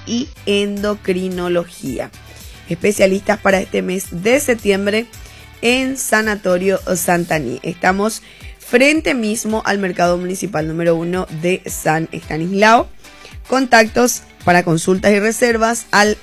y endocrinología. Especialistas para este mes de septiembre en Sanatorio Santaní. Estamos frente mismo al Mercado Municipal número 1 de San Estanislao. Contactos para consultas y reservas al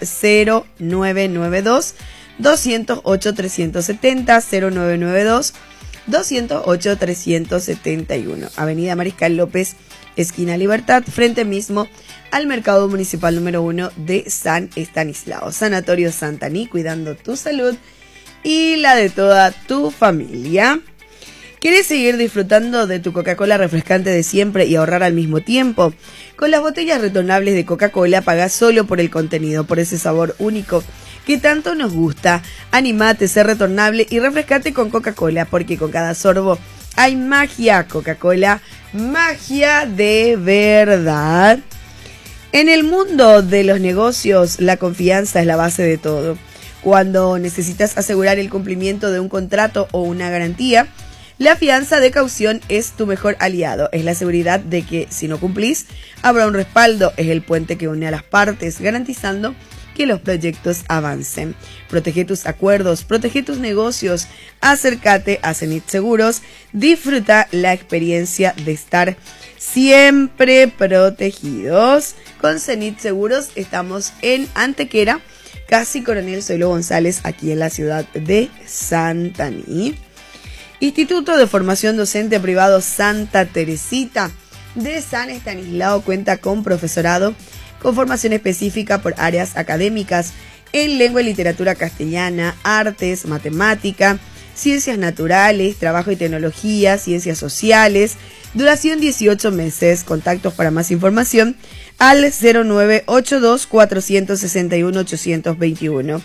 0992 208 370 0992 208 371. Avenida Mariscal López, esquina Libertad, frente mismo al Mercado Municipal número 1 de San Estanislao. Sanatorio Santaní, cuidando tu salud y la de toda tu familia. ¿Quieres seguir disfrutando de tu Coca-Cola refrescante de siempre y ahorrar al mismo tiempo? Con las botellas retornables de Coca-Cola pagás solo por el contenido, por ese sabor único que tanto nos gusta. Animate, sé retornable y refrescate con Coca-Cola, porque con cada sorbo hay magia. Coca-Cola, magia de verdad. En el mundo de los negocios, la confianza es la base de todo. Cuando necesitas asegurar el cumplimiento de un contrato o una garantía, la fianza de caución es tu mejor aliado. Es la seguridad de que si no cumplís, habrá un respaldo. Es el puente que une a las partes, garantizando que los proyectos avancen. Protege tus acuerdos, protege tus negocios. Acércate a Zenit Seguros. Disfruta la experiencia de estar siempre protegidos. Con Zenit Seguros estamos en Antequera, casi Coronel Zoilo González, aquí en la ciudad de Santaní. Instituto de Formación Docente Privado Santa Teresita de San Estanislao cuenta con profesorado con formación específica por áreas académicas en lengua y literatura castellana, artes, matemática, ciencias naturales, trabajo y tecnología, ciencias sociales. Duración 18 meses. Contactos para más información al 0982 461 821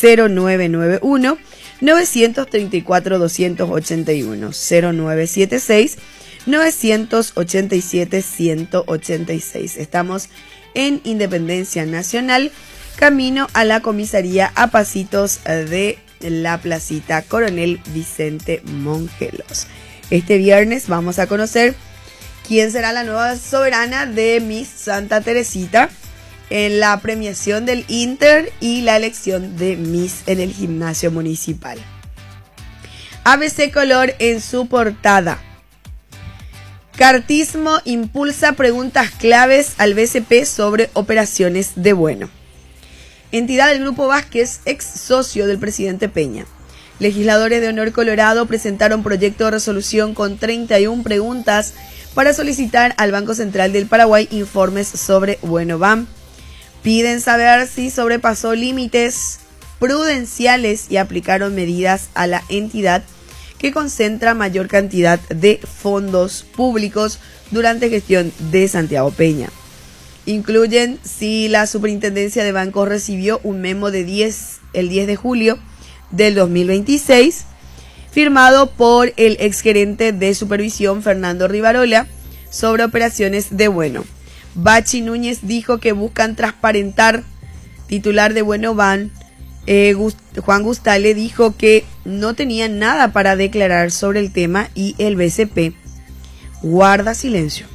0991 934 281 0976 987 186. Estamos en Independencia Nacional, camino a la comisaría a pasitos de la placita Coronel Vicente Mongelos. Este viernes vamos a conocer quién será la nueva soberana de Miss Santa Teresita en la premiación del Inter y la elección de Miss en el gimnasio municipal. ABC Color en su portada. Cartismo impulsa preguntas claves al BCP sobre operaciones de Bueno. Entidad del Grupo Vázquez, ex socio del presidente Peña. Legisladores de Honor Colorado presentaron proyecto de resolución con 31 preguntas para solicitar al Banco Central del Paraguay informes sobre Bueno Bam. Piden saber si sobrepasó límites prudenciales y aplicaron medidas a la entidad que concentra mayor cantidad de fondos públicos durante gestión de Santiago Peña. Incluyen si la Superintendencia de Bancos recibió un memo de el 10 de julio del 2026, firmado por el exgerente de supervisión Fernando Rivarola, sobre operaciones de Bueno. Bachi Núñez dijo que buscan transparentar. Titular de Bueno Ban, Juan Gustale, dijo que no tenía nada para declarar sobre el tema y el BCP guarda silencio.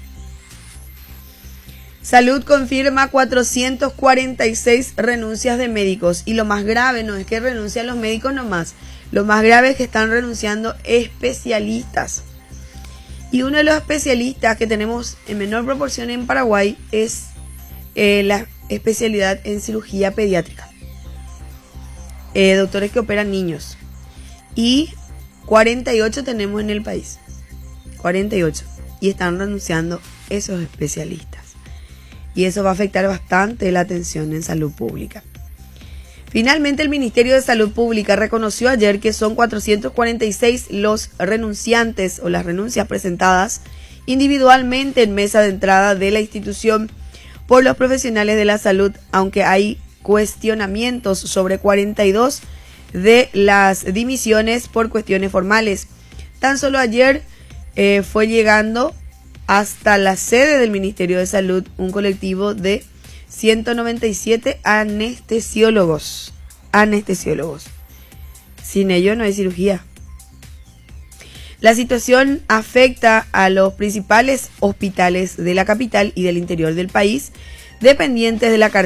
Salud confirma 446 renuncias de médicos, y lo más grave no es que renuncian los médicos nomás, lo más grave es que están renunciando especialistas. Y uno de los especialistas que tenemos en menor proporción en Paraguay es la especialidad en cirugía pediátrica. Doctores que operan niños. Y 48 tenemos en el país. 48. Y están renunciando esos especialistas. Y eso va a afectar bastante la atención en salud pública. Finalmente, el Ministerio de Salud Pública reconoció ayer que son 446 los renunciantes o las renuncias presentadas individualmente en mesa de entrada de la institución por los profesionales de la salud, aunque hay cuestionamientos sobre 42 de las dimisiones por cuestiones formales. Tan solo ayer fue llegando hasta la sede del Ministerio de Salud un colectivo de 197 anestesiólogos. Sin ellos no hay cirugía. La situación afecta a los principales hospitales de la capital y del interior del país, dependientes de la